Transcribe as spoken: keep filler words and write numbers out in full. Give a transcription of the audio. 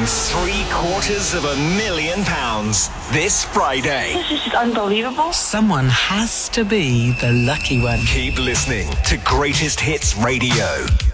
win three quarters of a million pounds this Friday. This is just unbelievable. Someone has to be the lucky one. Keep listening to Greatest Hits Radio.